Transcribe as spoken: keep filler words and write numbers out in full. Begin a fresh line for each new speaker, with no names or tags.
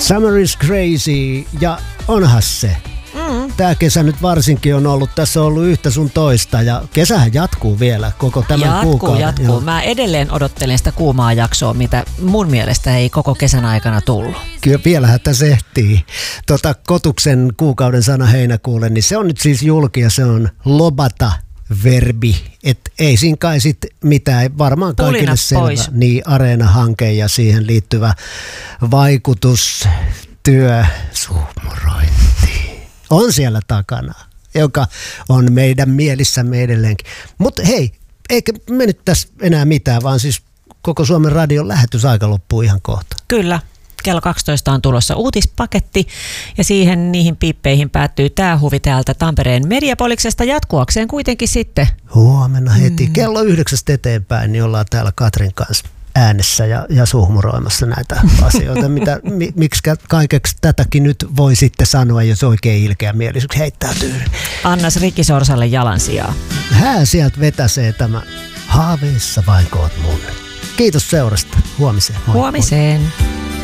Summer is crazy, ja onhan se. Mm. Tämä kesä nyt varsinkin on ollut, tässä on ollut yhtä sun toista, ja kesähän jatkuu vielä koko tämän
jatkuu,
kuukauden.
Jatkuu, jatkuu. Mä edelleen odottelen sitä kuumaa jaksoa, mitä mun mielestä ei koko kesän aikana tullut.
Kyllä vielähän tässä ehtii. Tota, Kotuksen kuukauden sana heinäkuulle, niin se on nyt siis julki ja se on lobata verbi. Et ei siinä kai sit mitään, varmaan kaikille
Pulina
selvä.
Pois.
Niin, Areena-hanke ja siihen liittyvä vaikutustyö, suhmurointi on siellä takana, joka on meidän mielissämme edelleenkin. Mutta hei, eikä me nyt tässä enää mitään, vaan siis koko Suomen radion lähetysaika loppuu ihan kohta.
Kyllä. Kello kaksitoista on tulossa uutispaketti ja siihen niihin piippeihin päättyy tämä huvi täältä Tampereen Mediapoliksesta jatkuakseen kuitenkin sitten.
Huomenna heti. Mm. Kello yhdeksästä eteenpäin niin ollaan täällä Katrin kanssa äänessä ja, ja suhmuroimassa näitä asioita. Mitä, mi, miksi kaikeksi tätäkin nyt voi sitten sanoa, jos oikein ilkeä mielisyyksi heittäytyy.
Annas Rikki Sorsalle jalansijaa.
Hän sieltä vetäsee tämä haaveissa vain koot mun. Kiitos seurasta. Huomiseen. Moi,
Huomiseen. Moi.